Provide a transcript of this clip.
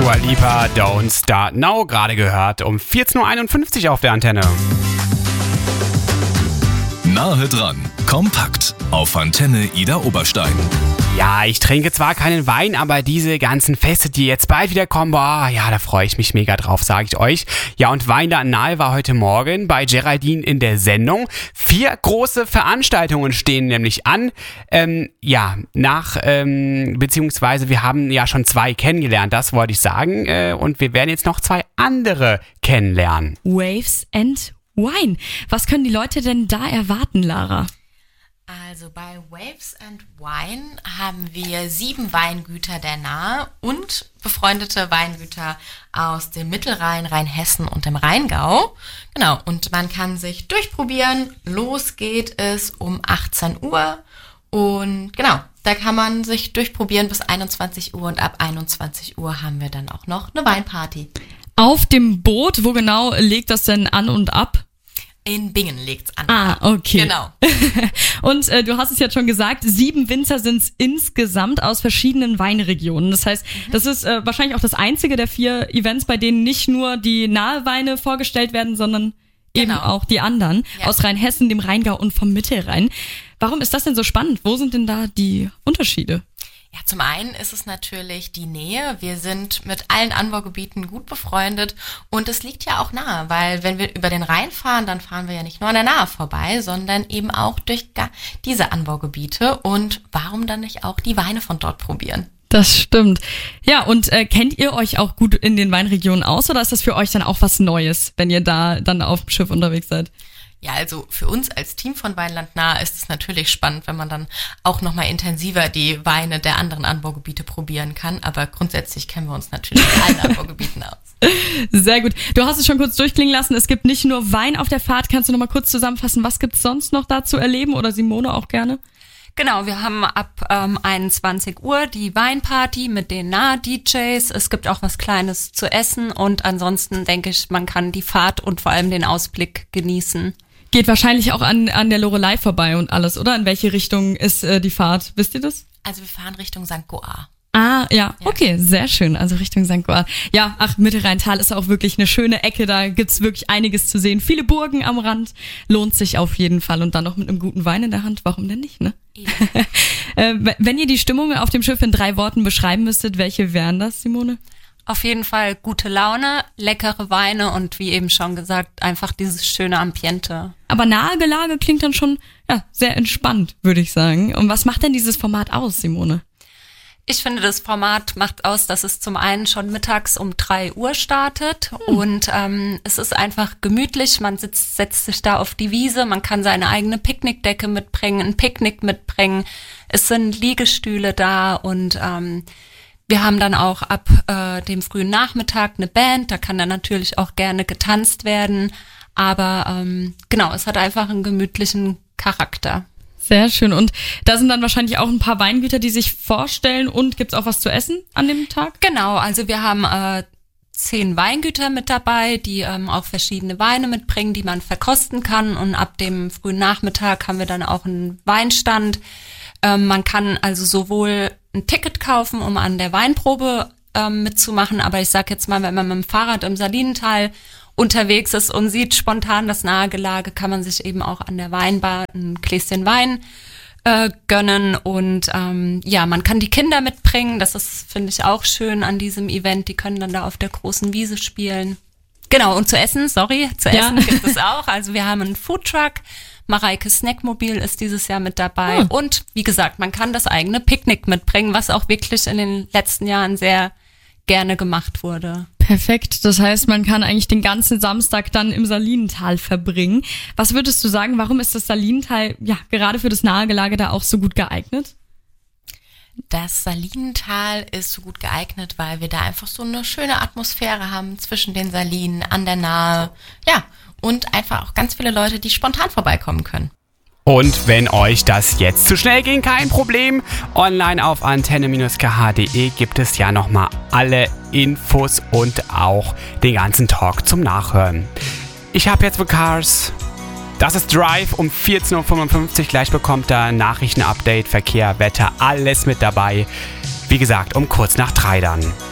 Dua Lipa, Don't Start Now, gerade gehört um 14.51 Uhr auf der Antenne. Nahe dran, kompakt auf Antenne Ida Oberstein. Ja, ich trinke zwar keinen Wein, aber diese ganzen Feste, die jetzt bald wieder kommen, boah, ja, da freue ich mich mega drauf, sage ich euch. Ja, und Wein der Annal war heute Morgen bei Geraldine in der Sendung. 4 große Veranstaltungen stehen nämlich an. Beziehungsweise wir haben ja schon 2 kennengelernt, das wollte ich sagen. Und wir werden jetzt noch 2 andere kennenlernen. Waves and Wine. Was können die Leute denn da erwarten, Lara? Also bei Waves and Wine haben wir 7 Weingüter der Nahe und befreundete Weingüter aus dem Mittelrhein, Rheinhessen und dem Rheingau. Genau, und man kann sich durchprobieren. Los geht es um 18 Uhr und genau, da kann man sich durchprobieren bis 21 Uhr und ab 21 Uhr haben wir dann auch noch eine Weinparty. Auf dem Boot, wo genau legt das denn an und ab? In Bingen legt's an. Ah, okay. Genau. Und du hast es jetzt schon gesagt, 7 Winzer sind es insgesamt aus verschiedenen Weinregionen. Das heißt, das ist wahrscheinlich auch das einzige der 4 Events, bei denen nicht nur die nahe Weine vorgestellt werden, sondern eben auch die anderen aus Rheinhessen, dem Rheingau und vom Mittelrhein. Warum ist das denn so spannend? Wo sind denn da die Unterschiede? Ja, zum einen ist es natürlich die Nähe. Wir sind mit allen Anbaugebieten gut befreundet und es liegt ja auch nahe, weil wenn wir über den Rhein fahren, dann fahren wir ja nicht nur an der Nahe vorbei, sondern eben auch durch diese Anbaugebiete. Und warum dann nicht auch die Weine von dort probieren? Das stimmt. Ja, und kennt ihr euch auch gut in den Weinregionen aus oder ist das für euch dann auch was Neues, wenn ihr da dann auf dem Schiff unterwegs seid? Ja, also für uns als Team von Weinland Nah ist es natürlich spannend, wenn man dann auch nochmal intensiver die Weine der anderen Anbaugebiete probieren kann. Aber grundsätzlich kennen wir uns natürlich in allen Anbaugebieten aus. Sehr gut. Du hast es schon kurz durchklingen lassen. Es gibt nicht nur Wein auf der Fahrt. Kannst du nochmal kurz zusammenfassen, was gibt's sonst noch da zu erleben? Oder Simone auch gerne? Genau, wir haben ab 21 Uhr die Weinparty mit den Nah-DJs. Es gibt auch was Kleines zu essen und ansonsten denke ich, man kann die Fahrt und vor allem den Ausblick genießen. Geht wahrscheinlich auch an der Loreley vorbei und alles, oder? In welche Richtung ist die Fahrt? Wisst ihr das? Also wir fahren Richtung St. Goar. Ah, ja, okay, sehr schön. Also Richtung St. Goar. Ja, Mittelrheintal ist auch wirklich eine schöne Ecke. Da gibt's wirklich einiges zu sehen. Viele Burgen am Rand. Lohnt sich auf jeden Fall. Und dann noch mit einem guten Wein in der Hand. Warum denn nicht, ne? Wenn ihr die Stimmung auf dem Schiff in 3 Worten beschreiben müsstet, welche wären das, Simone? Auf jeden Fall gute Laune, leckere Weine und wie eben schon gesagt, einfach dieses schöne Ambiente. Aber Nahegelage klingt dann schon sehr entspannt, würde ich sagen. Und was macht denn dieses Format aus, Simone? Ich finde, das Format macht aus, dass es zum einen schon mittags um 3 Uhr startet und es ist einfach gemütlich. Man setzt sich da auf die Wiese, man kann seine eigene Picknickdecke mitbringen, ein Picknick mitbringen. Es sind Liegestühle da und wir haben dann auch ab dem frühen Nachmittag eine Band, da kann dann natürlich auch gerne getanzt werden, aber genau, es hat einfach einen gemütlichen Charakter. Sehr schön. Und da sind dann wahrscheinlich auch ein paar Weingüter, die sich vorstellen und gibt's auch was zu essen an dem Tag? Genau, also wir haben 10 Weingüter mit dabei, die auch verschiedene Weine mitbringen, die man verkosten kann und ab dem frühen Nachmittag haben wir dann auch einen Weinstand. Man kann also sowohl ein Ticket kaufen, um an der Weinprobe mitzumachen, aber ich sag jetzt mal, wenn man mit dem Fahrrad im Salinental unterwegs ist und sieht spontan das Nahegelage, kann man sich eben auch an der Weinbar ein Gläschen Wein gönnen und man kann die Kinder mitbringen, das ist, finde ich, auch schön an diesem Event, die können dann da auf der großen Wiese spielen. Genau, und zu essen gibt es auch, also wir haben einen Foodtruck, Mareike Snackmobil ist dieses Jahr mit dabei und wie gesagt, man kann das eigene Picknick mitbringen, was auch wirklich in den letzten Jahren sehr gerne gemacht wurde. Perfekt, das heißt, man kann eigentlich den ganzen Samstag dann im Salinental verbringen. Was würdest du sagen, warum ist das Salinental gerade für das Nahegelage da auch so gut geeignet? Das Salinental ist so gut geeignet, weil wir da einfach so eine schöne Atmosphäre haben zwischen den Salinen, an der Nahe, und einfach auch ganz viele Leute, die spontan vorbeikommen können. Und wenn euch das jetzt zu schnell ging, kein Problem. Online auf antenne-kh.de gibt es ja nochmal alle Infos und auch den ganzen Talk zum Nachhören. Ich habe jetzt The Cars. Das ist Drive um 14.55 Uhr. Gleich bekommt ihr Nachrichtenupdate, Verkehr, Wetter, alles mit dabei. Wie gesagt, um kurz nach 3 dann.